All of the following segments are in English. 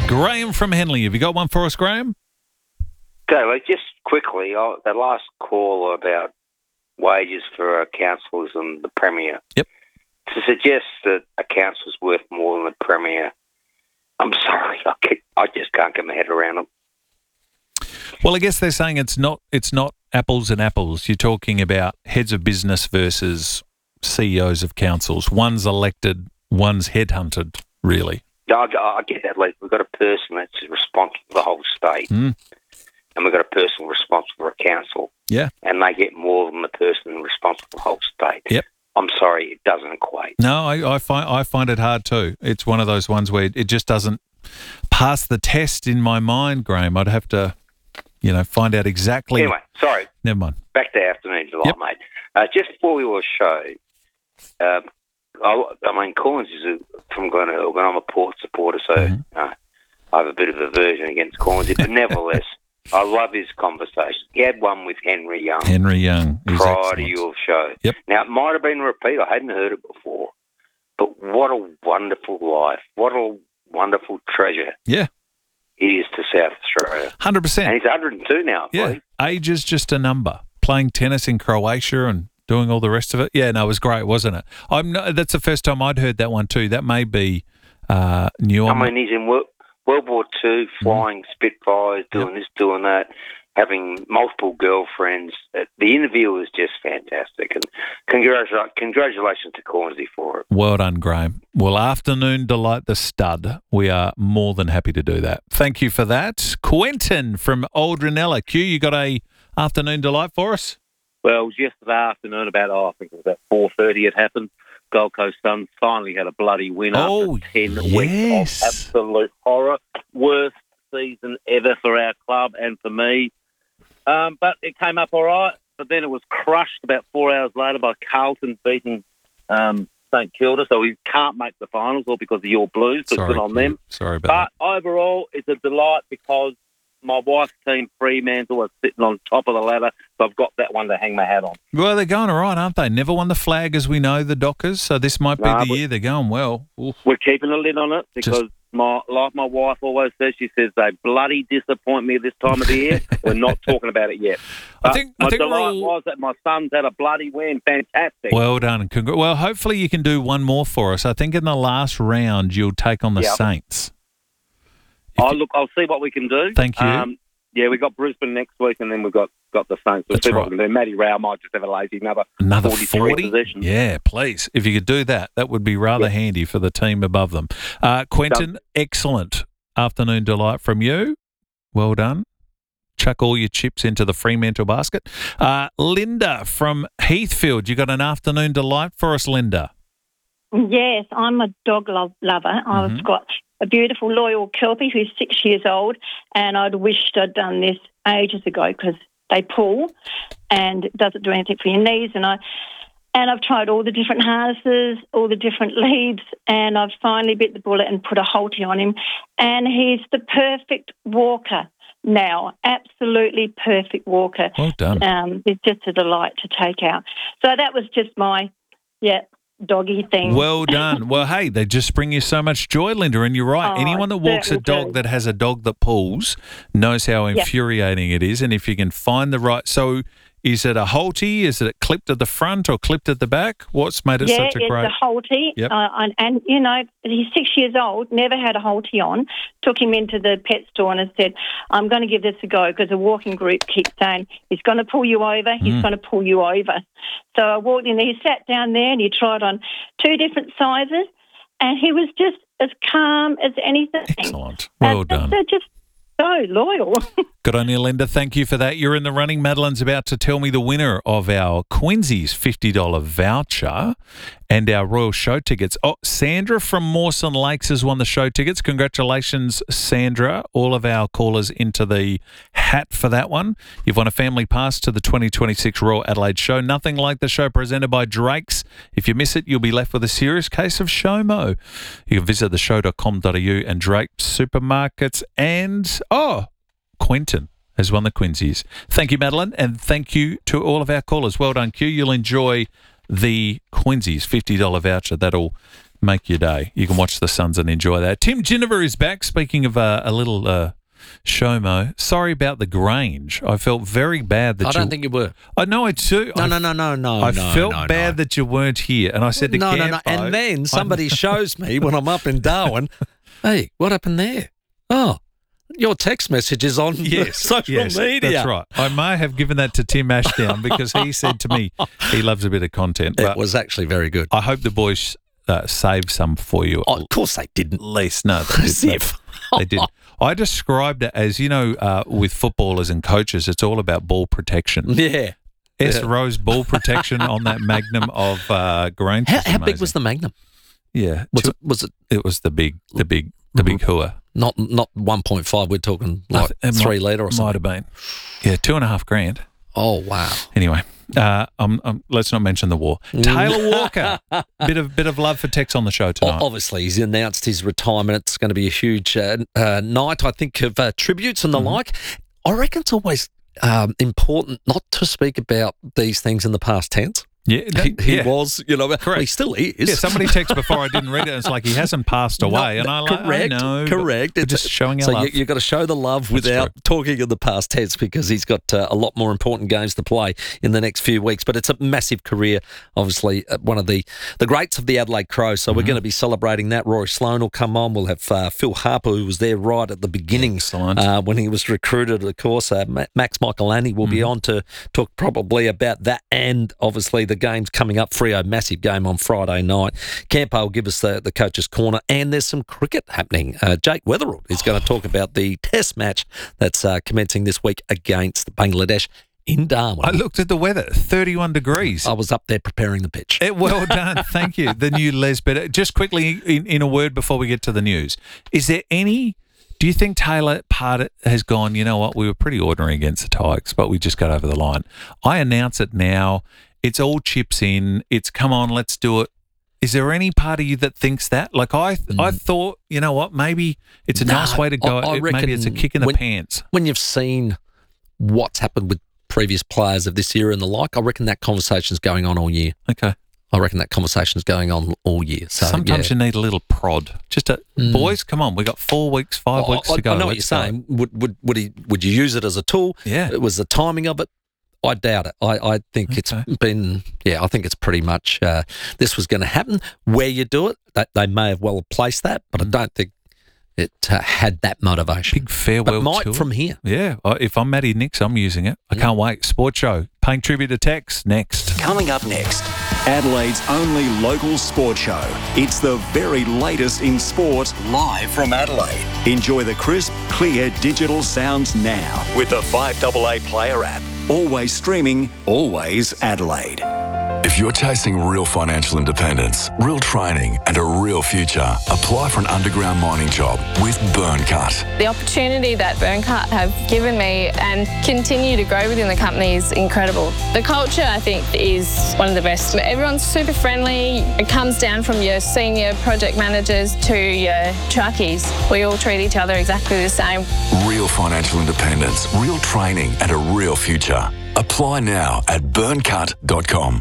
Graham from Henley. Have you got one for us, Graham? Okay, well, just quickly, the last call about wages for councillors and the Premier. Yep. To suggest that a councillor's worth more than the Premier, I'm sorry, I just can't get my head around them. Well, I guess they're saying it's not apples and apples. You're talking about heads of business versus CEOs of councils. One's elected, one's headhunted, really. I get that, Lee. We've got a person that's responsible for the whole state, and we've got a person responsible for a council. Yeah. And they get more than the person responsible for the whole state. Yep. I'm sorry, it doesn't equate. No, I find it hard too. It's one of those ones where it just doesn't pass the test in my mind, Graham. I'd have to, find out exactly. Anyway, sorry. Never mind. Back to Afternoon Delight, mate. Just before we were show, Collins is from Glenelg, and I'm a Port supporter, so I have a bit of aversion against Collins. But nevertheless, I love his conversation. He had one with Henry Young. Prior to your show. Yep. Now, it might have been a repeat. I hadn't heard it before. But what a wonderful life. What a wonderful treasure. Yeah. He is to South Australia. 100%. And he's 102 now, I believe. Age is just a number. Playing tennis in Croatia and doing all the rest of it. Yeah, no, it was great, wasn't it? That's the first time I'd heard that one too. That may be new. He's in World War II, flying Spitfires, doing this, doing that, having multiple girlfriends. The interview was just fantastic. And congratulations to Cornsey for it. Well done, Graham. Well, Afternoon Delight the stud. We are more than happy to do that. Thank you for that. Quentin from Aldrinella. Q, you got a Afternoon Delight for us? Well, it was yesterday afternoon I think it was about 4:30 it happened. Gold Coast Suns finally had a bloody win after 10 weeks of absolute horror. Worst season ever for our club and for me. But it came up all right. But then it was crushed about 4 hours later by Carlton beating St Kilda. So we can't make the finals all because of your Blues. But good on them. Sorry about that. But overall, it's a delight because my wife's team, Fremantle, are sitting on top of the ladder, so I've got that one to hang my hat on. Well, they're going all right, aren't they? Never won the flag, as we know, the Dockers, so this might be the year they're going well. Oof. We're keeping a lid on it because, like my wife always says, she says, they bloody disappoint me this time of the year. We're not talking about it yet. I think delight was that my son's had a bloody win. Fantastic. Well done. Well, hopefully you can do one more for us. I think in the last round you'll take on the Saints. I'll see what we can do. Thank you. We got Brisbane next week, and then we've got the Saints. We'll see what we can do. Matty Rao might just have a lazy another 40 possessions. Yeah, please. If you could do that, that would be rather handy for the team above them. Quentin, excellent Afternoon Delight from you. Well done. Chuck all your chips into the Fremantle basket. Linda from Heathfield, you got an Afternoon Delight for us, Linda? Yes, I'm a dog lover. I've got a beautiful, loyal Kelpie who's 6 years old, and I'd wished I'd done this ages ago because they pull and it doesn't do anything for your knees. And I've tried all the different harnesses, all the different leads, and I've finally bit the bullet and put a halter on him. And he's the perfect walker now, absolutely perfect walker. Well done. It's just a delight to take out. So that was just my, doggy thing. Well done. Well, hey, they just bring you so much joy, Linda, and you're right. Anyone that walks a dog that has a dog that pulls knows how infuriating it is, and if you can find the right... So is it a halty? Is it clipped at the front or clipped at the back? What's made it such a great... Yeah, it's a halty. Yep. And, he's 6 years old, never had a halty on, took him into the pet store and said, I'm going to give this a go because the walking group keeps saying, he's going to pull you over, he's going to pull you over. So I walked in there, he sat down there and he tried on 2 different sizes and he was just as calm as anything. Excellent. Well done. They're just so loyal. Good on you, Linda. Thank you for that. You're in the running. Madeline's about to tell me the winner of our Quincy's $50 voucher and our Royal Show tickets. Oh, Sandra from Mawson Lakes has won the show tickets. Congratulations, Sandra. All of our callers into the hat for that one. You've won a family pass to the 2026 Royal Adelaide Show. Nothing like the show presented by Drake's. If you miss it, you'll be left with a serious case of SHOMO. You can visit theshow.com.au and Drake's supermarkets. And, Quentin has won the Quincy's. Thank you, Madeline, and thank you to all of our callers. Well done, Q. You'll enjoy the Quincy's $50 voucher. That'll make your day. You can watch the Suns and enjoy that. Tim Ginniver is back. Speaking of a little show-mo, sorry about the Grange. I felt very bad that I don't think you were. I know it too. No. I felt bad that you weren't here, and I said to Campo, No. And then somebody shows me when I'm up in Darwin, hey, what happened there? Oh, your text message is on social media. That's right. I may have given that to Tim Ashdown because he said to me he loves a bit of content. It was actually very good. I hope the boys saved some for you. Oh, of course they didn't. At least, no, they didn't. They didn't. I described it as, with footballers and coaches, it's all about ball protection. Yeah. Rose ball protection on that Magnum of Grange. How big was the Magnum? Yeah. Was it? It was the big hua. Not 1.5. We're talking like 3 litre or something. Might have been. Yeah, $2,500. Oh wow. Anyway, let's not mention the war. Taylor Walker, bit of love for Tex on the show tonight. Obviously, he's announced his retirement. It's going to be a huge night, I think, of tributes and the like. I reckon it's always important not to speak about these things in the past tense. Yeah, he was, correct. He still is. Yeah, somebody texted before I didn't read it. And it's like he hasn't passed away, and I know. Correct. It's just showing our love. So you've got to show the love without talking in the past tense because he's got a lot more important games to play in the next few weeks. But it's a massive career. Obviously, one of the greats of the Adelaide Crows. So we're going to be celebrating that. Rory Sloane will come on. We'll have Phil Harper, who was there right at the beginning when he was recruited. Of course, Max Michaelani will be on to talk probably about that, and obviously the games coming up. Freo, massive game on Friday night. Campo will give us the coach's corner, and there's some cricket happening. Jake Weatherall is going to talk about the test match that's commencing this week against Bangladesh in Darwin. I looked at the weather, 31 degrees. I was up there preparing the pitch. Well done. Thank you. The new Les Better. Just quickly, in a word before we get to the news, do you think Taylor Part has gone, you know what, we were pretty ordinary against the Tigers, but we just got over the line. I announce it now. It's all chips in. It's come on, let's do it. Is there any part of you that thinks that? Like I thought, you know what, maybe it's a nice way to go. I reckon maybe it's a kick in the pants. When you've seen what's happened with previous players of this era and the like, I reckon that conversation's going on all year. Okay. I reckon that conversation's going on all year. So sometimes you need a little prod. Just boys, come on, we got 4 weeks, 5 weeks to go. I know what you're saying. Would you use it as a tool? Yeah. It was the timing of it. I doubt it. I think it's been, I think it's pretty much this was going to happen. Where you do it, they may have well placed that, but I don't think it had that motivation. Big farewell but might tour. From here. Yeah. If I'm Matty Nix, I'm using it. I can't wait. Sports show, paying tribute to Tex, next. Coming up next, Adelaide's only local sports show. It's the very latest in sport, live from Adelaide. Enjoy the crisp, clear digital sounds now with the 5AA Player app. Always streaming, always Adelaide. If you're chasing real financial independence, real training and a real future, apply for an underground mining job with Burncut. The opportunity that Burncut have given me and continue to grow within the company is incredible. The culture, I think, is one of the best. Everyone's super friendly. It comes down from your senior project managers to your truckies. We all treat each other exactly the same. Real financial independence, real training and a real future. Apply now at burncut.com.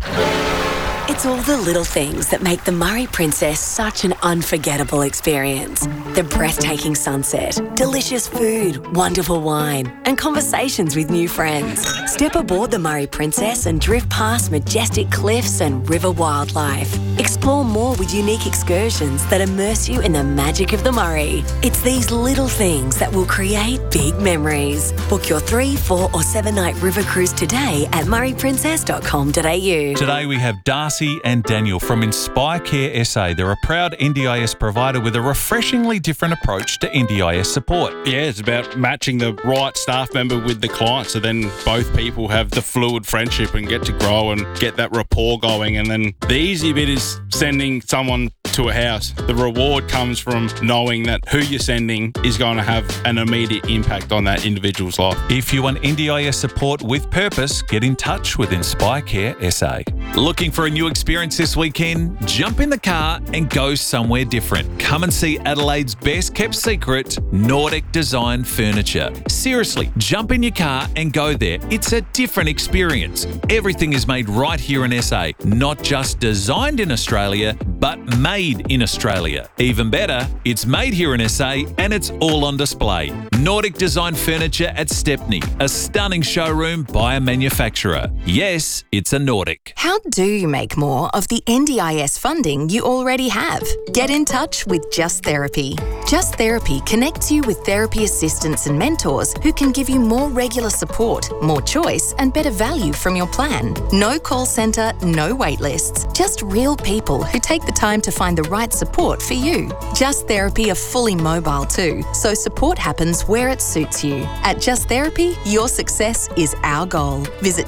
It's all the little things that make the Murray Princess such an unforgettable experience. The breathtaking sunset, delicious food, wonderful wine, and conversations with new friends. Step aboard the Murray Princess and drift past majestic cliffs and river wildlife. Explore more with unique excursions that immerse you in the magic of the Murray. It's these little things that will create big memories. Book your 3, 4 or 7 night river cruise today at murrayprincess.com.au. Today we have Darcy and Daniel from Inspire Care SA. They're a proud NDIS provider with a refreshingly different approach to NDIS support. Yeah, it's about matching the right staff member with the client, so then both people have the fluid friendship and get to grow and get that rapport going. And then the easy bit is sending someone to a house. The reward comes from knowing that who you're sending is going to have an immediate impact on that individual's life. If you want NDIS support with purpose, get in touch with Inspire Care SA. Looking for a new experience this weekend? Jump in the car and go somewhere different. Come and see Adelaide's best kept secret, Nordic Design Furniture. Seriously, jump in your car and go there. It's a different experience. Everything is made right here in SA, not just designed in Australia, but made made in Australia. Even better, it's made here in SA and it's all on display. Nordic Design Furniture at Stepney, a stunning showroom by a manufacturer. Yes, it's a Nordic. How do you make more of the NDIS funding you already have? Get in touch with Just Therapy. Just Therapy connects you with therapy assistants and mentors who can give you more regular support, more choice and better value from your plan. No call centre, no wait lists. Just real people who take the time to find the right support for you. Just Therapy are fully mobile too, so support happens where it suits you. At Just Therapy, your success is our goal. Visit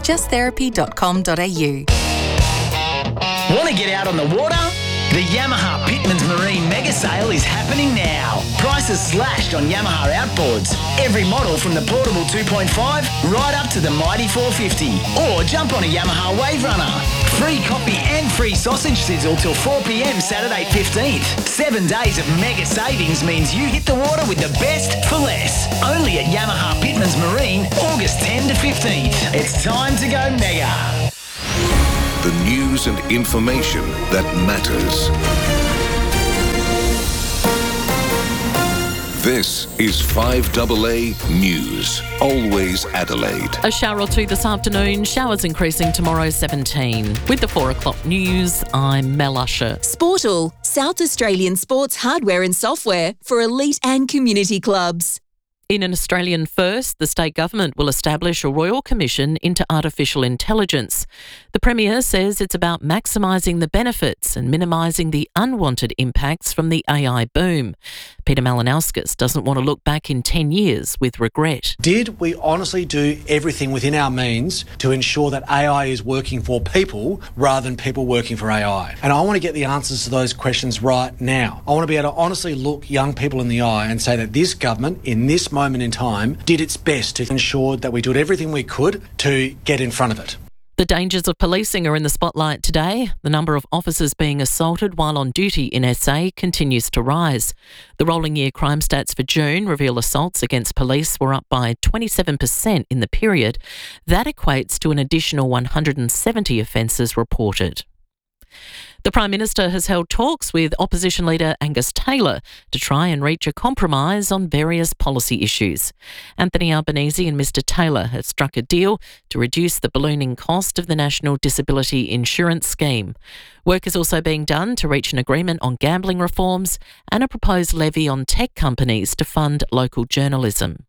justtherapy.com.au. Want to get out on the water? The Yamaha Pitmans Marine Mega Sale is happening now. Prices slashed on Yamaha outboards. Every model from the portable 2.5 right up to the mighty 450. Or jump on a Yamaha Wave Runner. Free coffee and free sausage sizzle till 4 p.m. Saturday 15th. 7 days of mega savings means you hit the water with the best for less. Only at Yamaha Pitmans Marine, August 10 to 15th. It's time to go mega. The news and information that matters. This is 5AA News. Always Adelaide. A shower or two this afternoon. Showers increasing tomorrow 17. With the 4 o'clock news, I'm Mel Usher. Sportal, South Australian sports hardware and software for elite and community clubs. In an Australian first, the state government will establish a Royal Commission into Artificial Intelligence. The Premier says it's about maximising the benefits and minimising the unwanted impacts from the AI boom. Peter Malinauskas doesn't want to look back in 10 years with regret. Did we honestly do everything within our means to ensure that AI is working for people rather than people working for AI? And I want to get the answers to those questions right now. I want to be able to honestly look young people in the eye and say that this government, in this moment in time, did its best to ensure that we did everything we could to get in front of it. The dangers of policing are in the spotlight today. The number of officers being assaulted while on duty in SA continues to rise. The rolling year crime stats for June reveal assaults against police were up by 27% in the period. That equates to an additional 170 offences reported. The Prime Minister has held talks with opposition leader Angus Taylor to try and reach a compromise on various policy issues. Anthony Albanese and Mr Taylor have struck a deal to reduce the ballooning cost of the National Disability Insurance Scheme. Work is also being done to reach an agreement on gambling reforms and a proposed levy on tech companies to fund local journalism.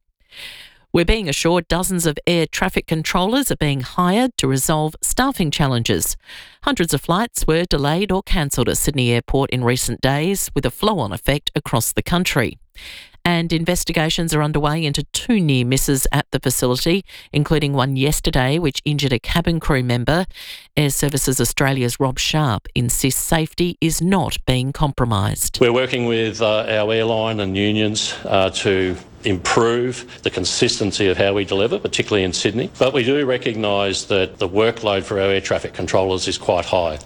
We're being assured dozens of air traffic controllers are being hired to resolve staffing challenges. Hundreds of flights were delayed or cancelled at Sydney Airport in recent days, with a flow-on effect across the country. And investigations are underway into 2 near misses at the facility, including one yesterday which injured a cabin crew member. Air Services Australia's Rob Sharp insists safety is not being compromised. We're working with our airline and unions to improve the consistency of how we deliver, particularly in Sydney. But we do recognise that the workload for our air traffic controllers is quite high.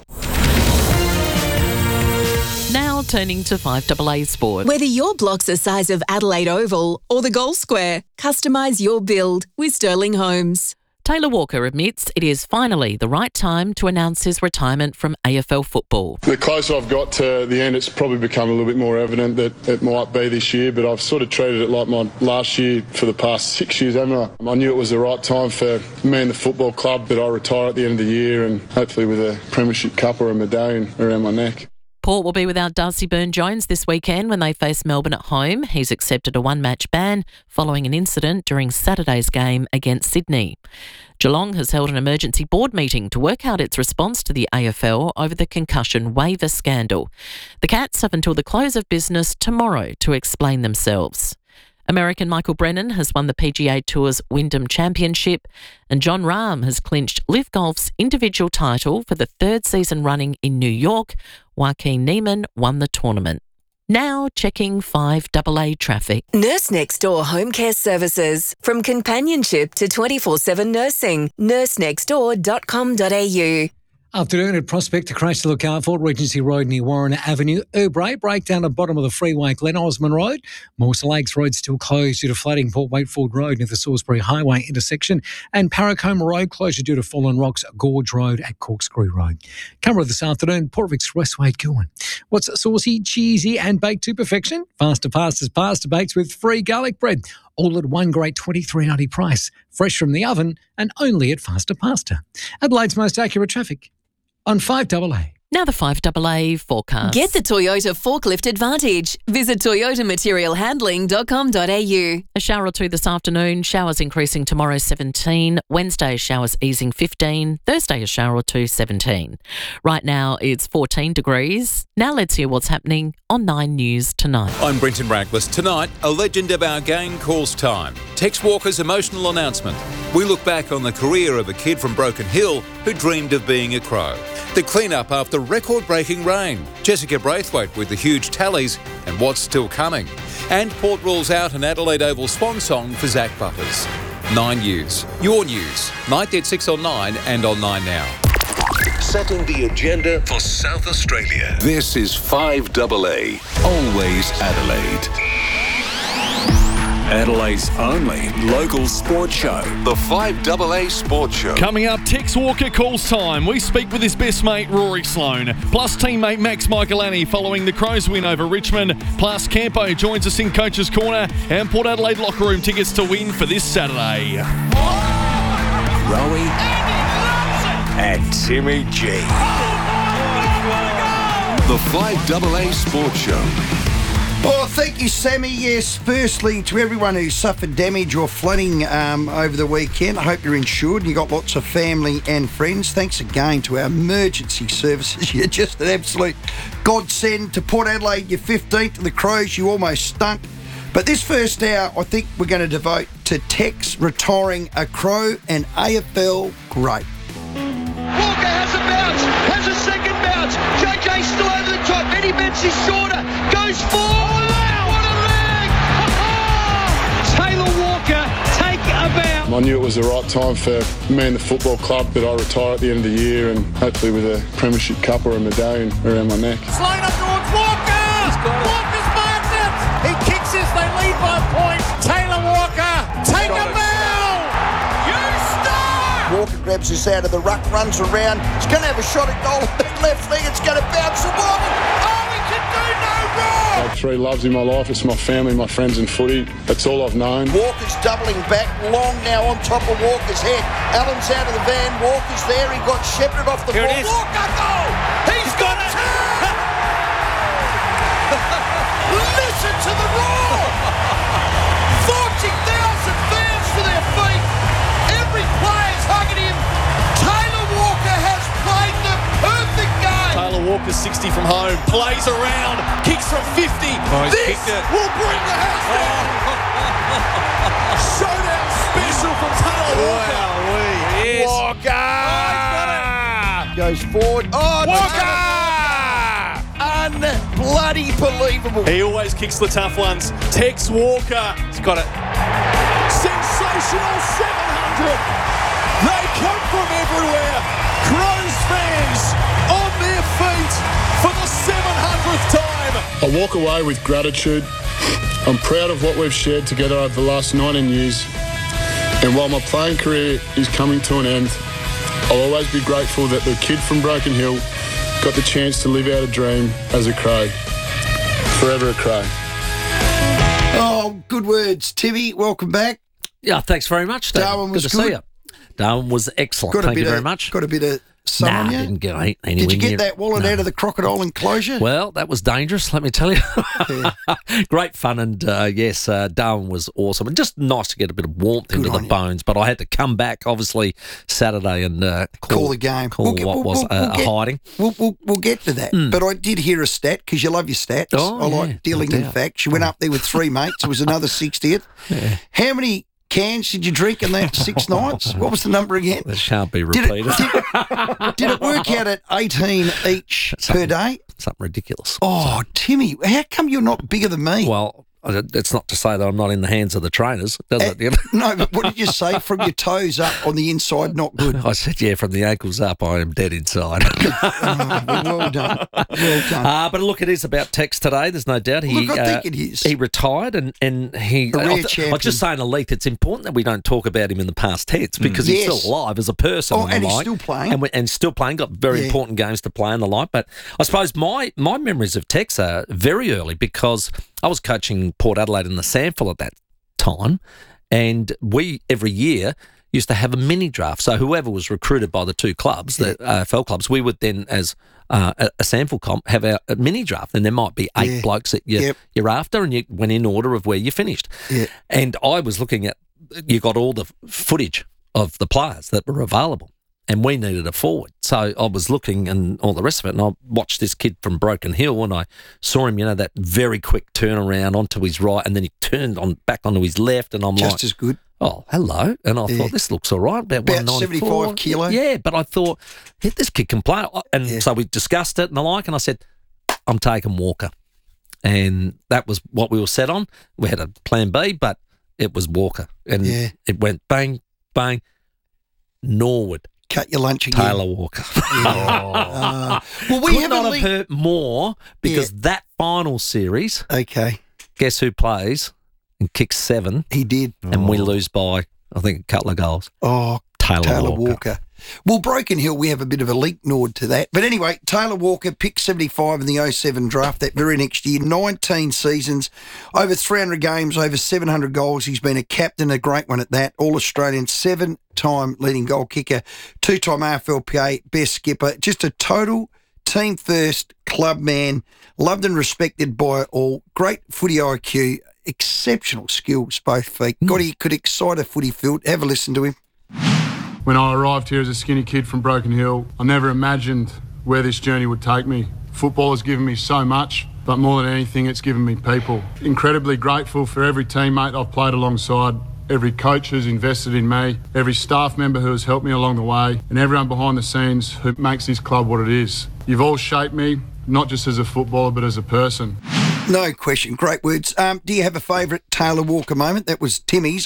Now turning to 5AA Sport. Whether your block's the size of Adelaide Oval or the Gold Square, customise your build with Sterling Homes. Taylor Walker admits it is finally the right time to announce his retirement from AFL football. The closer I've got to the end, it's probably become a little bit more evident that it might be this year, but I've sort of treated it like my last year for the past 6 years, haven't I? I knew it was the right time for me and the football club that I retire at the end of the year, and hopefully with a premiership cup or a medallion around my neck. Port will be without Darcy Byrne-Jones this weekend when they face Melbourne at home. He's accepted a 1-match ban following an incident during Saturday's game against Sydney. Geelong has held an emergency board meeting to work out its response to the AFL over the concussion waiver scandal. The Cats have until the close of business tomorrow to explain themselves. American Michael Brennan has won the PGA Tour's Wyndham Championship, and Jon Rahm has clinched LIV Golf's individual title for the 3rd season running in New York. Joaquin Niemann won the tournament. Now checking 5AA traffic. Nurse Next Door Home Care Services. From companionship to 24/7 nursing. nursenextdoor.com.au. Afternoon at Prospect, a crash to look out for. Regency Road near Warren Avenue. Urbray, breakdown at bottom of the freeway, Glen Osmond Road. Mawson Lakes Road still closed due to flooding. Port Waitford Road near the Salisbury Highway intersection. And Parracombe Road closure due to fallen rocks, Gorge Road at Corkscrew Road. Camera this afternoon, Port Expressway, Kilwin. What's saucy, cheesy and baked to perfection? Faster Pastas Pasta Bakes with free garlic bread. All at one great $23.90 price. Fresh from the oven and only at Faster Pasta. Adelaide's most accurate traffic on 5AA. Now the 5AA forecast. Get the Toyota Forklift Advantage. Visit toyotamaterialhandling.com.au. A shower or two this afternoon. Showers increasing tomorrow 17. Wednesday showers easing 15. Thursday a shower or two 17. Right now it's 14 degrees. Now let's hear what's happening on 9 News tonight. I'm Brenton Raglis. Tonight, a legend of our game calls time. Tex Walker's emotional announcement. We look back on the career of a kid from Broken Hill who dreamed of being a Crow. The clean-up after record-breaking rain. Jessica Braithwaite with the huge tallies and what's still coming. And Port rules out an Adelaide Oval swan song for Zach Butters. 9 News. Your news. Nightly at 6 on 9 and on 9 Now. Setting the agenda for South Australia. This is 5AA. Always Adelaide. Adelaide's only local sports show. The 5AA Sports Show. Coming up, Tex Walker calls time. We speak with his best mate, Rory Sloane, plus teammate Max Michaelani following the Crows win over Richmond. Plus, Campo joins us in Coach's Corner and Port Adelaide locker room tickets to win for this Saturday. Rowie and Timmy G. The 5AA Sports Show. Oh, thank you, Sammy. Yes, firstly, to everyone who suffered damage or flooding over the weekend, I hope you're insured and you got lots of family and friends. Thanks again to our emergency services. You're just an absolute godsend. To Port Adelaide, you're 15th. To the Crows, you almost stunk. But this first hour, I think we're going to devote to Tex retiring a Crow and AFL great. Walker has a bounce, has a second bounce. JJ still over the top. Eddie Betts is shorter, goes forward. What a leg! Taylor Walker, take a bounce. I knew it was the right time for me and the football club that I retire at the end of the year and hopefully with a premiership cup or a medallion around my neck. Slide up towards Walker! Walker's marked it! He kicks this, they lead by a point. Taylor Walker, take a bounce! Walker grabs this out of the ruck, runs around. He's going to have a shot at goal. Big left leg, it's going to bounce the Walker. Oh, he can do no wrong! I have 3 loves in my life. It's my family, my friends and footy. That's all I've known. Walker's doubling back. Long now on top of Walker's head. Allen's out of the van. Walker's there. He got shepherded off the ball. Walker, goal! He's got it! Listen to the roar! 40,000 fans to their feet. Every player's hugging him. Taylor Walker has played the perfect game. Taylor Walker, 60 from home, plays around, kicks from 50. This will bring the house down. Showdown special from Taylor Walker. Yes. Walker goes forward. Oh, Walker! Unbloody believable. He always kicks the tough ones. Tex Walker, he's got it. Sensational 700. They come from everywhere. Crows fans on their feet for the 700th time. I walk away with gratitude. I'm proud of what we've shared together over the last 19 years. And while my playing career is coming to an end, I'll always be grateful that the kid from Broken Hill got the chance to live out a dream as a Crow. Forever a Crow. Oh, good words. Timmy, welcome back. Yeah, thanks very much, Steve. Darwin was good to see you. Darwin was excellent. Thank you very much. Got a bit of sun on you? Didn't get anywhere Did you get near that wallet out of the crocodile enclosure? Well, that was dangerous, let me tell you. Great fun, and yes, Darwin was awesome. And just nice to get a bit of warmth into the bones. But I had to come back, obviously, Saturday and call the game. Call what was a hiding. We'll get to that. But I did hear a stat, because you love your stats. I like dealing in facts. You went up there with 3 mates. It was another 60th. Yeah. How many cans did you drink in that 6 nights? What was the number again? That shan't be repeated. Did it work out at 18 each per day? Something ridiculous. Oh, Timmy, how come you're not bigger than me? Well, it's not to say that I'm not in the hands of the trainers, does it? You know? No, but what did you say? From your toes up on the inside, not good. I said, yeah, from the ankles up, I am dead inside. Well done. Well done. But look, it is about Tex today. There's no doubt. Look, I think it is. He retired and he... Career champion. I'm just saying, Elite, it's important that we don't talk about him in the past tense because he's still alive as a person. And he's still playing. And still playing, got very important games to play and the like. But I suppose my memories of Tex are very early because I was coaching Port Adelaide in the SANFL at that time, and we, every year, used to have a mini draft. So whoever was recruited by the two clubs, the AFL clubs, we would then, as a SANFL comp, have a mini draft, and there might be 8 blokes that you're after, and you went in order of where you finished. And I was looking at, you got all the footage of the players that were available, and we needed a forward. So I was looking and all the rest of it, and I watched this kid from Broken Hill, and I saw him, that very quick turnaround onto his right, and then he turned back onto his left, and I'm just as good. Oh, hello. And I thought, this looks all right, about 75 kilo. Yeah, but I thought, this kid can play. And so we discussed it and the like, and I said, I'm taking Walker. And that was what we were set on. We had a plan B, but it was Walker. And it went bang, bang, Norwood. Cut your lunch again. Taylor Walker. Well, we could not have hurt more because that final series. Okay. Guess who plays and kicks 7? He did. And we lose by, I think, a couple of goals. Oh, Taylor Walker. Well, Broken Hill, we have a bit of a link nod to that. But anyway, Taylor Walker picked 75 in the 07 draft that very next year. 19 seasons, over 300 games, over 700 goals. He's been a captain, a great one at that. All-Australian, 7-time leading goal kicker, 2-time AFLPA best skipper. Just a total team first club man, loved and respected by all. Great footy IQ, exceptional skills, both feet. God, he could excite a footy field. Have a listen to him. When I arrived here as a skinny kid from Broken Hill, I never imagined where this journey would take me. Football has given me so much, but more than anything, it's given me people. Incredibly grateful for every teammate I've played alongside, every coach who's invested in me, every staff member who has helped me along the way, and everyone behind the scenes who makes this club what it is. You've all shaped me, not just as a footballer, but as a person. No question. Great words. Do you have a favourite Taylor Walker moment? That was Timmy's,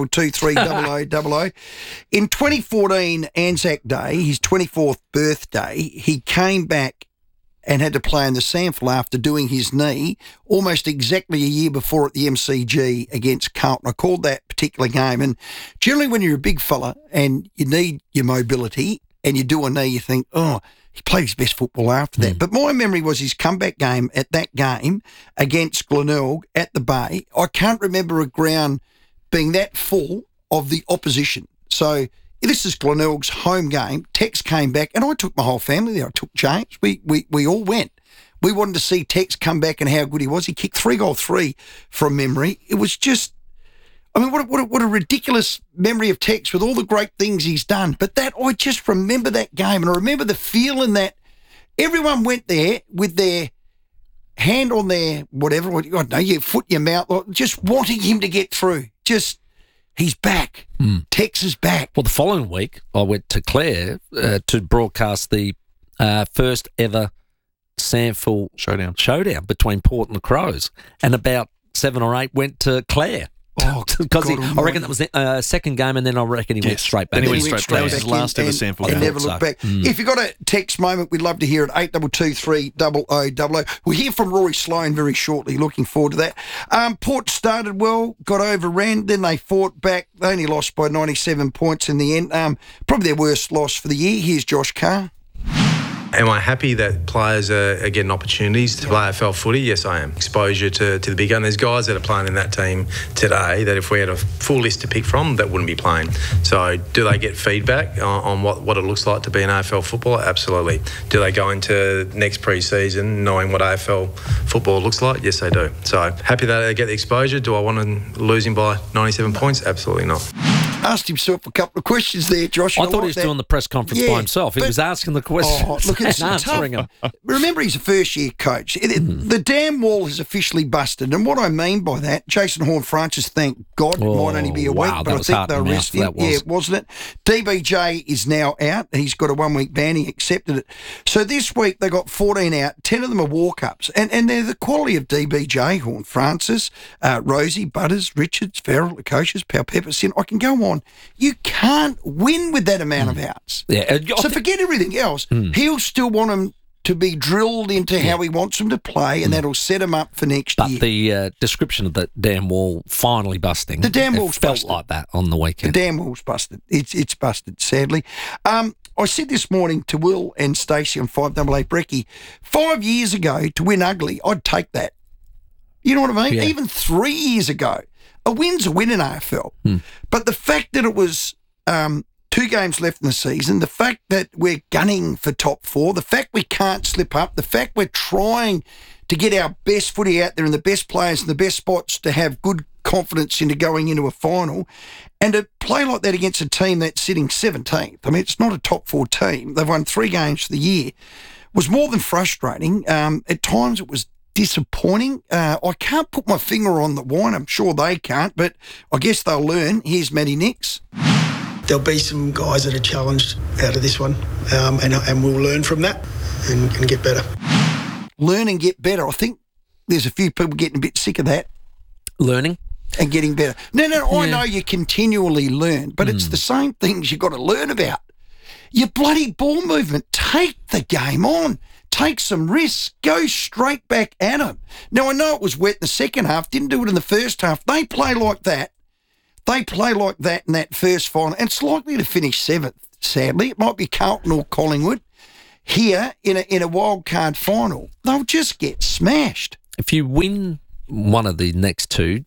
82230000. In 2014, Anzac Day, his 24th birthday, he came back and had to play in the SANFL after doing his knee almost exactly a year before at the MCG against Carlton. I called that particular game. And generally when you're a big fella and you need your mobility and you do a knee, you think, he played his best football after that. But my memory was his comeback game at that game against Glenelg at the Bay. I can't remember a ground being that full of the opposition. So this is Glenelg's home game. Tex came back, and I took my whole family there. I took James. We all went. We wanted to see Tex come back and how good he was. He kicked 3-3 from memory. It was just... I mean, what a ridiculous memory of Tex with all the great things he's done. But I just remember that game, and I remember the feeling that everyone went there with their hand on their whatever, I don't know, your foot, your mouth, just wanting him to get through. Just, he's back. Tex is back. Well, the following week, I went to Clare to broadcast the first ever SANFL showdown between Port and the Crows, and about 7 or 8 went to Clare. Because I reckon that was the second game, and then I reckon he went straight back. That was his last ever SANFL game. Never looked back. If you've got a text moment, we'd love to hear it. 82230000. We'll hear from Rory Sloane very shortly. Looking forward to that. Port started well, got overran, then they fought back. They only lost by 97 points in the end. Probably their worst loss for the year. Here's Josh Carr. Am I happy that players are getting opportunities to play AFL footy? Yes, I am. Exposure to the bigger. And there's guys that are playing in that team today that if we had a full list to pick from, that wouldn't be playing. So do they get feedback on what it looks like to be an AFL footballer? Absolutely. Do they go into next pre-season knowing what AFL football looks like? Yes, they do. So happy that they get the exposure. Do I want to lose him by 97 points? Absolutely not. asked himself a couple of questions there, Josh. I thought he was doing the press conference by himself. He was asking the questions and answering them. Remember, he's a first-year coach. The dam wall has officially busted. And what I mean by that, Jason Horne-Francis, thank God, it might only be a week, but I think they'll rest him. Yeah, wasn't it? DBJ is now out. He's got a 1-week ban. He accepted it. So this week they got 14 out. 10 of them are walk-ups. And they're the quality of DBJ, Horne-Francis, Rosie, Butters, Richards, Farrell, the coaches, Powell-Pepperson. I can go on. You can't win with that amount of outs. Yeah. So forget everything else. He'll still want them to be drilled into how he wants them to play, and that'll set him up for next year. But the description of the dam wall finally busting, the dam wall's felt busted. like that on the weekend. The dam wall's busted. It's busted, sadly. I said this morning to Will and Stacey on 5AA Brekkie, 5 years ago to win ugly, I'd take that. You know what I mean? Yeah. Even 3 years ago. A win's a win in AFL. But the fact that it was 2 games left in the season, the fact that we're gunning for top 4, the fact we can't slip up, the fact we're trying to get our best footy out there and the best players in the best spots to have good confidence into going into a final, and to play like that against a team that's sitting 17th. I mean, it's not a top 4 team. They've won 3 games for the year. Was more than frustrating. At times it was disappointing. I can't put my finger on the wine. I'm sure they can't, but I guess they'll learn. Here's Matty Nix. There'll be some guys that are challenged out of this one, and we'll learn from that and get better. Learn and get better. I think there's a few people getting a bit sick of that. Learning? And getting better. No, I know you continually learn, but it's the same things you've got to learn about. Your bloody ball movement. Take the game on. Take some risks. Go straight back at them. Now, I know it was wet in the second half. Didn't do it in the first half. They play like that. They play like that in that first final. And it's likely to finish 7th, sadly. It might be Carlton or Collingwood. Here, in a wild card final, they'll just get smashed. If you win one of the next 2,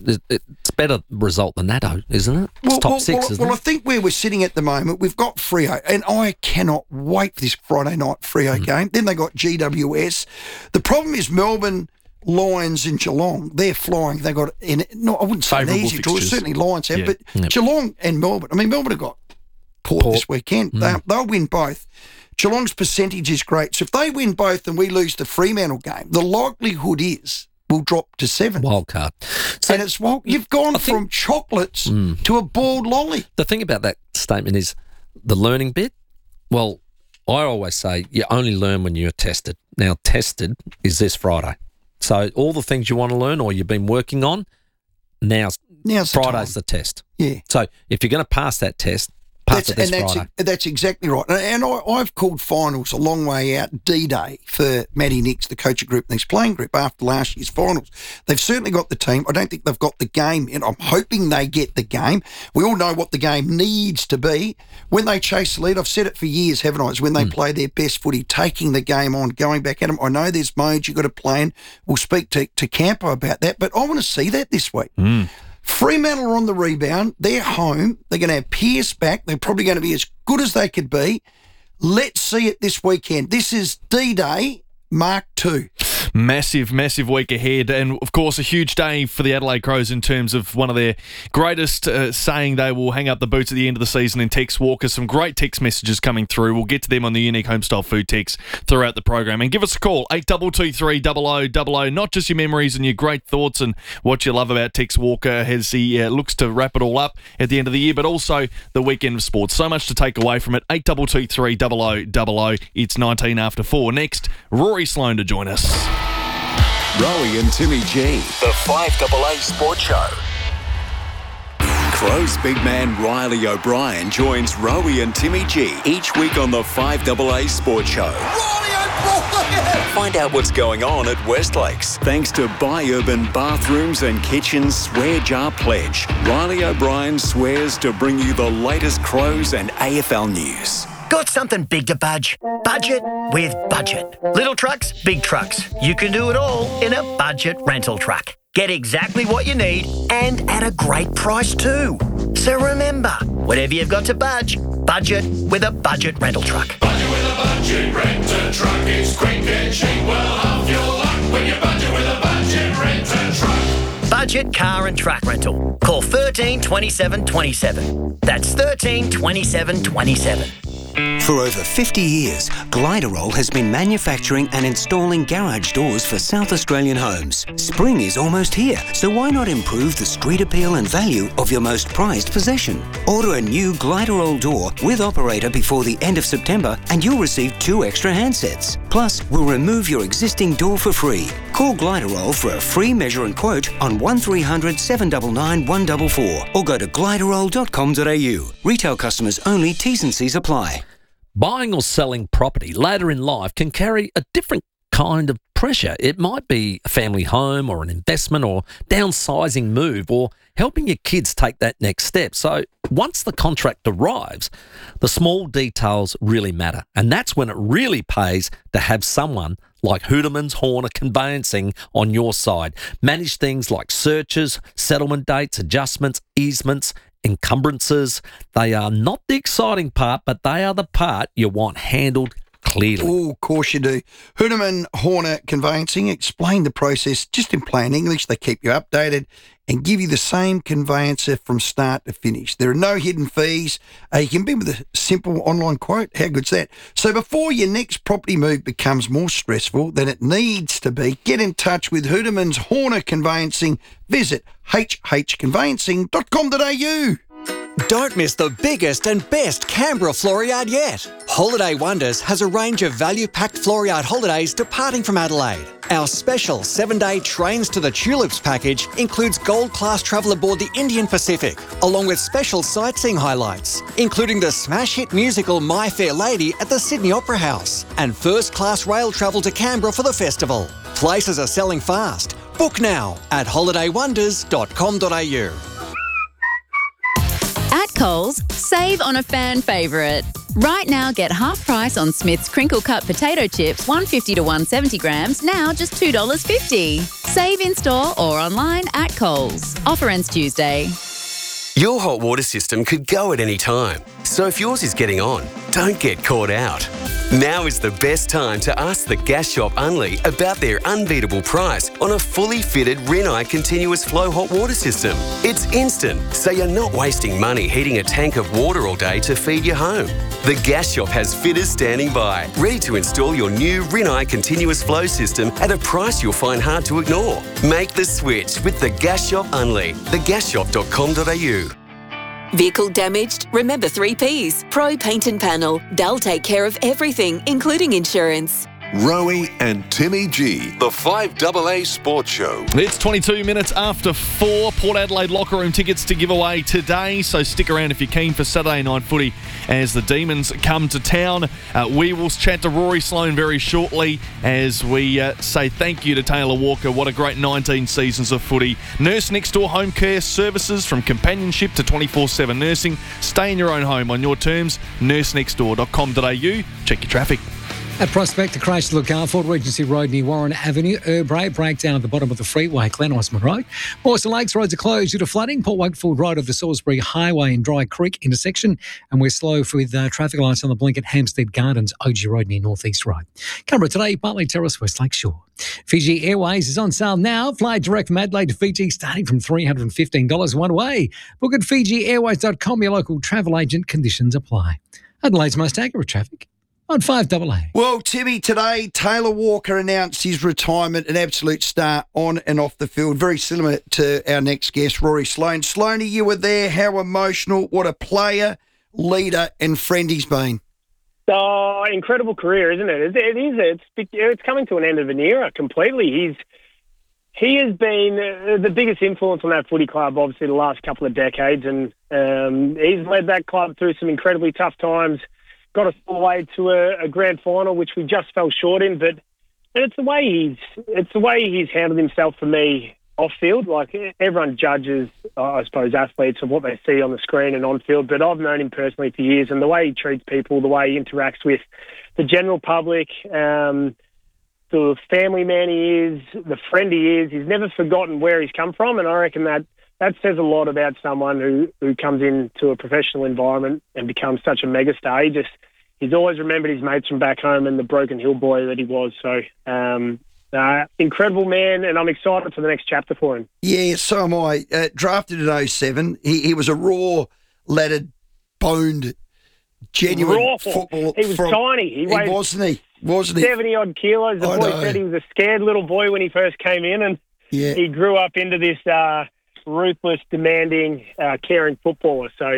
it's better result than that, isn't it? It's top 6, isn't it? Well, I think where we're sitting at the moment, we've got Freo, and I cannot wait for this Friday night Freo game. Then they got GWS. The problem is Melbourne, Lions and Geelong, they're flying. They got, I wouldn't say an easy draw, certainly Lions have, but Geelong and Melbourne. I mean, Melbourne have got Port this weekend. They'll win both. Geelong's percentage is great. So if they win both and we lose the Fremantle game, the likelihood is we'll drop to 7th. Wild card. So and it's you've gone from chocolates to a bald lolly. The thing about that statement is the learning bit. Well, I always say you only learn when you're tested. Now, tested is this Friday. So all the things you want to learn or you've been working on, now's Friday's the test. Yeah. So if you're going to pass that test, That's exactly right. And I've called finals a long way out D-Day for Matty Nix, the coaching group and his playing group after last year's finals. They've certainly got the team. I don't think they've got the game in. I'm hoping they get the game. We all know what the game needs to be. When they chase the lead, I've said it for years, haven't I? It's when they play their best footy, taking the game on, going back at them. I know there's modes you've got to play in. We'll speak to Campo about that, but I want to see that this week. Fremantle are on the rebound. They're home. They're going to have Pearce back. They're probably going to be as good as they could be. Let's see it this weekend. This is D-Day Mark II. Massive, massive week ahead, and of course a huge day for the Adelaide Crows in terms of one of their greatest, saying they will hang up the boots at the end of the season in Tex Walker. Some great text messages coming through. We'll get to them on the unique homestyle food text throughout the program. And give us a call, 8223 0000. Not just your memories and your great thoughts and what you love about Tex Walker as he looks to wrap it all up at the end of the year, but also the weekend of sports. So much to take away from it. 8223 0000. It's 19 after 4. Next, Rory Sloane to join us. Rowie and Timmy G. The 5AA Sports Show. Crows big man Riley O'Brien joins Rowie and Timmy G each week on the 5AA Sports Show. Find out what's going on at Westlakes. Thanks to Buy Urban Bathrooms and Kitchens Swear Jar Pledge. Riley O'Brien swears to bring you the latest Crows and AFL news. Got something big to budge? Budget with Budget. Little trucks, big trucks. You can do it all in a budget rental truck. Get exactly what you need and at a great price too. So remember, whatever you've got to budget with a budget rental truck. Budget with a budget rental truck. It's quick and cheap. Well, half your luck when you budget with a budget rental truck. Budget car and truck rental. Call 13 27 27. That's 13 27 27. For over 50 years, Gliderol has been manufacturing and installing garage doors for South Australian homes. Spring is almost here, so why not improve the street appeal and value of your most prized possession? Order a new Gliderol door with operator before the end of September and you'll receive 2 extra handsets. Plus, we'll remove your existing door for free. Call Gliderol for a free measure and quote on 1300 799 144 or go to gliderol.com.au. Retail customers only, T's and C's apply. Buying or selling property later in life can carry a different kind of pressure. It might be a family home or an investment or downsizing move or helping your kids take that next step. So once the contract arrives, the small details really matter. And that's when it really pays to have someone like Hootermans Horner Conveyancing on your side. Manage things like searches, settlement dates, adjustments, easements, encumbrances. They are not the exciting part, but they are the part you want handled clearly. Oh, of course you do. Hooterman Horner Conveyancing, explain the process just in plain English. They keep you updated and give you the same conveyancer from start to finish. There are no hidden fees. You can be with a simple online quote. How good's that? So before your next property move becomes more stressful than it needs to be, get in touch with Hooterman's Horner Conveyancing. Visit hhconveyancing.com.au. Don't miss the biggest and best Canberra floor yard yet. Holiday Wonders has a range of value-packed floor yard holidays departing from Adelaide. Our special 7-day Trains to the Tulips package includes gold-class travel aboard the Indian Pacific, along with special sightseeing highlights, including the smash hit musical My Fair Lady at the Sydney Opera House, and first-class rail travel to Canberra for the festival. Places are selling fast. Book now at holidaywonders.com.au. At Coles, save on a fan favourite. Right now, get half price on Smith's crinkle cut potato chips, 150 to 170 grams, now just $2.50. Save in store or online at Coles. Offer ends Tuesday. Your hot water system could go at any time. So if yours is getting on, don't get caught out. Now is the best time to ask the Gas Shop Unley about their unbeatable price on a fully fitted Rinnai continuous flow hot water system. It's instant, so you're not wasting money heating a tank of water all day to feed your home. The Gas Shop has fitters standing by, ready to install your new Rinnai continuous flow system at a price you'll find hard to ignore. Make the switch with the Gas Shop Unley, thegasshop.com.au. Vehicle damaged? Remember 3 Ps. Pro Paint and Panel. They'll take care of everything, including insurance. Rowie and Timmy G, the 5AA Sports Show. It's 22 minutes after 4. Port Adelaide locker room tickets to give away today, so stick around if you're keen for Saturday night footy as the Demons come to town. We will chat to Rory Sloane very shortly as we say thank you to Taylor Walker. What a great 19 seasons of footy. Nurse Next Door home care services, from companionship to 24/7 nursing. Stay in your own home on your terms. nursenextdoor.com.au. Check your traffic. At Prospect, the Chrysler Carford, Regency Road near Warren Avenue. Erbray breakdown at the bottom of the freeway, Glen Osmond Road. Mawson Lakes roads are closed due to flooding. Port Wakefield Road of the Salisbury Highway and Dry Creek intersection. And we're slow with traffic lights on the blink at Hampstead Gardens, OG Road near North East Road. Canberra today, Bartley Terrace, West Lake Shore. Fiji Airways is on sale now. Fly direct from Adelaide to Fiji starting from $315 one way. Book at FijiAirways.com, your local travel agent. Conditions apply. Adelaide's most accurate traffic on 5AA. Well, Timmy, today Taylor Walker announced his retirement, an absolute star on and off the field. Very similar to our next guest, Rory Sloane. Sloaney, you were there. How emotional. What a player, leader and friend he's been. Oh, incredible career, isn't it? It is. It's coming to an end of an era completely. He has been the biggest influence on that footy club, obviously, the last couple of decades, and he's led that club through some incredibly tough times. Got us all the way to a grand final, which we just fell short in. But it's the way he's handled himself for me off field. Like, everyone judges, I suppose, athletes of what they see on the screen and on field. But I've known him personally for years, and the way he treats people, the way he interacts with the general public, the family man he is, the friend he is. He's never forgotten where he's come from, and I reckon that says a lot about someone who comes into a professional environment and becomes such a megastar. He's always remembered his mates from back home and the Broken Hill boy that he was. So, Incredible man, and I'm excited for the next chapter for him. Yeah, so am I. Drafted in 07. He was a raw, laddered, boned, genuine Raw. football. He was tiny. He weighed, wasn't he? 70-odd kilos. The boy said he was a scared little boy when he first came in, and he grew up into this ruthless, demanding, caring footballer. So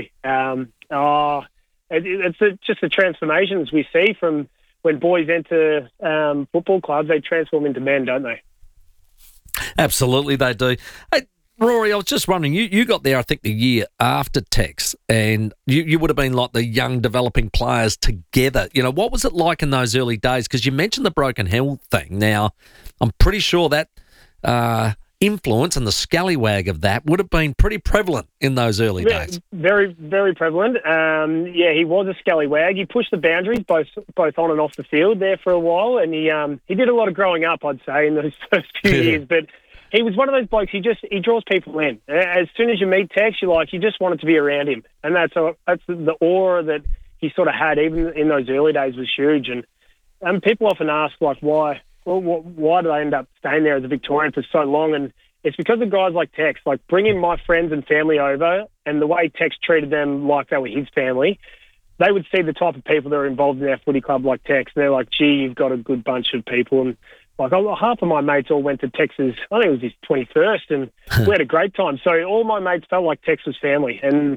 it's just the transformations we see from when boys enter football clubs. They transform into men, don't they? Absolutely, they do. Hey, Rory, I was just wondering, you got there, I think, the year after Tex, and you would have been like the young developing players together. You know, what was it like in those early days? Because you mentioned the Broken Hill thing. Now, I'm pretty sure that influence and the scallywag of that would have been pretty prevalent in those early days. Very, very prevalent. He was a scallywag. He pushed the boundaries both on and off the field there for a while, and he did a lot of growing up, I'd say, in those first few years. But he was one of those blokes. He draws people in. As soon as you meet Tex, you just wanted to be around him, and that's the aura that he sort of had even in those early days was huge. And people often ask why. Well, why do they end up staying there as a Victorian for so long? And it's because of guys like Tex, like bringing my friends and family over, and the way Tex treated them like they were his family. They would see the type of people that are involved in our footy club like Tex, and they're like, gee, you've got a good bunch of people. And like half of my mates all went to Tex's, I think it was his 21st, and we had a great time. So all my mates felt like Tex was family. And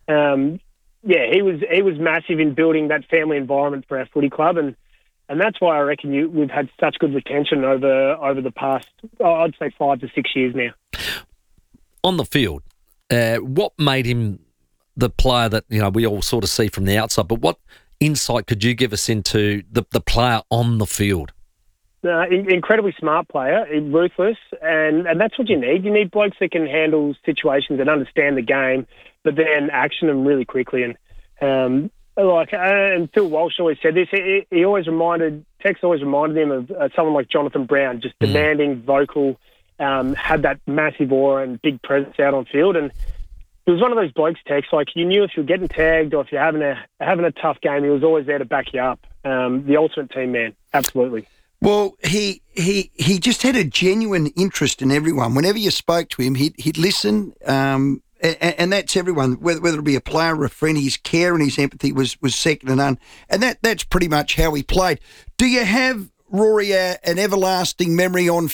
he was massive in building that family environment for our footy club. And that's why I reckon we've had such good retention over the past, I'd say 5 to 6 years now. On the field, what made him the player that we all sort of see from the outside? But what insight could you give us into the player on the field? Incredibly smart player, ruthless, and that's what you need. You need blokes that can handle situations and understand the game, but then action them really quickly. And Phil Walsh always said this. Tex always reminded him of someone like Jonathan Brown, just demanding, vocal, had that massive aura and big presence out on field. And he was one of those blokes, Tex. Like, you knew if you were getting tagged or if you're having a tough game, he was always there to back you up. The ultimate team man, absolutely. Well, he just had a genuine interest in everyone. Whenever you spoke to him, he'd listen. And that's everyone, whether it be a player or a friend. His care and his empathy was second to none. And that's pretty much how he played. Do you have, Rory, an everlasting memory on